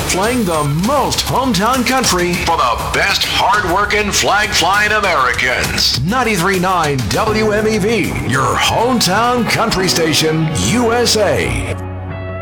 playing the most hometown country for the best hard-working, flag-flying Americans. 93.9 WMEV, your hometown country station, USA.